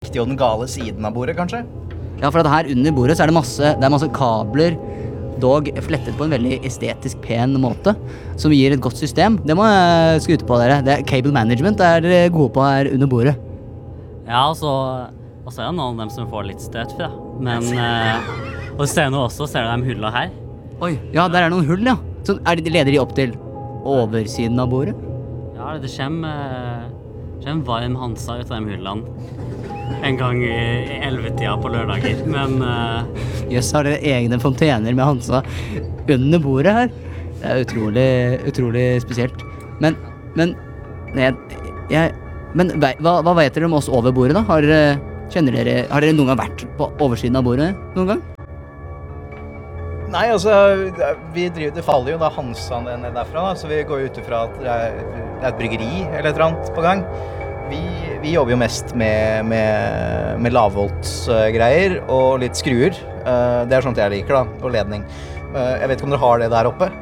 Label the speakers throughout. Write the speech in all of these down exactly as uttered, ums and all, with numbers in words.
Speaker 1: riktige og den gale siden av bordet, kanskje?
Speaker 2: Ja, for at her under bordet så er det masse, det er masse kabler, dog flettet på en veldig estetisk pen måte, som gir et godt system. Det må jeg skryte på dere. Det er cable management er dere gode på her under bordet.
Speaker 3: Ja, og så og så er det noen av dem som får litt støt for det. Men, eh, og ser du også, ser du de hullene her?
Speaker 2: Oi, ja, der er noen hull, ja. Så er de, leder de opp til oversiden av bordet?
Speaker 3: Ja, det kommer, kommer varm Hansa ut av de hullene. En gang i elvetida på lørdager, men... Uh...
Speaker 2: Jøss, har dere egne fontener med Hansa under bordet her? Det er utrolig, utrolig spesielt. Men, men, jeg, jeg, men hva, hva vet dere om oss over bordet da? Har dere, kjenner dere, har dere noen gang vært på oversiden av bordet noen gang?
Speaker 1: Nei, altså, vi driver, det faller jo da Hansa ned derfra, da, så vi går jo ut ifra at det er, det er et bryggeri eller et eller annet på gang. Vi, vi jobber jo mest med, med, med lavvoltsgreier uh, og litt skruer. Uh, det er sånt jeg liker da, og ledning. Uh, jeg vet ikke om dere har det der oppe?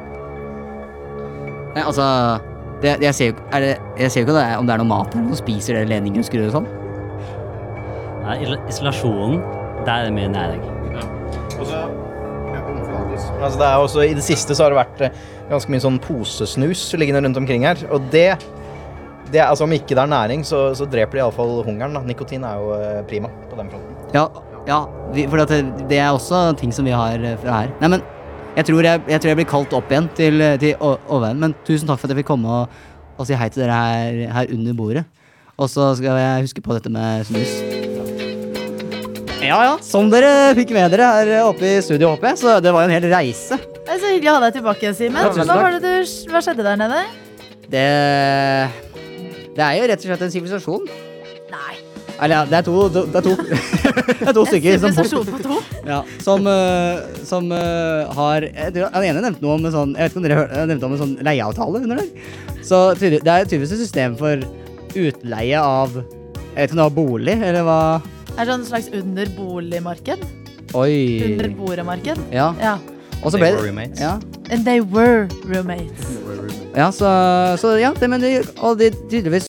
Speaker 2: Nei, altså, det, jeg ser jo er det, jeg ser jo ikke det, om det er noe mat der som spiser dere ledninger og skruer og sånn.
Speaker 3: Nei, isolasjonen, der er det mye næring.
Speaker 1: Ja. Og så, ja, altså det er også, i det siste så har det vært uh, ganske mye sånn posesnus liggende rundt omkring her, og det Det er, altså om ikke det er næring, så, så dreper det i alle fall hungeren da. Nikotin er jo eh, prima på den fronten.
Speaker 2: Ja, ja vi, for det, det er også ting som vi har fra her. Nei, men jeg tror jeg, jeg, tror jeg blir kalt opp igjen til, til Åveien, men tusen takk for at jeg fikk komme og, og si hei til dere her, her under bordet. Og så skal jeg huske på dette med snus. Ja, ja, som dere fikk med dere her oppe i studio oppe, så det var jo en hel reise.
Speaker 4: Det er så hyggelig å ha deg tilbake, Simen.
Speaker 2: Ja,
Speaker 4: hva, var det du, hva skjedde der nede?
Speaker 2: Det... Det er jo rett og slett en sivilisasjon.
Speaker 4: Nei.
Speaker 2: Eller ja, det er to, det er to, det er to stykker som,
Speaker 4: En sivilisasjon på to?
Speaker 2: ja, som, uh, som uh, har, jeg tror, den ene nevnte noe om en sånn, jeg vet ikke om dere hørte, nevnte om en sånn leieavtale under der. Så tydelig, det er tydeligvis et system for utleie av, jeg vet ikke om det var bolig, eller hva?
Speaker 4: Er det sånn slags underboligmarked?
Speaker 2: Oi.
Speaker 4: Underboremarked?
Speaker 2: Ja.
Speaker 4: Ja.
Speaker 2: Og så ble
Speaker 1: They were roommates.
Speaker 2: Ja.
Speaker 4: And they were roommates.
Speaker 2: Ja, så, så ja, det, men de, og de tydeligvis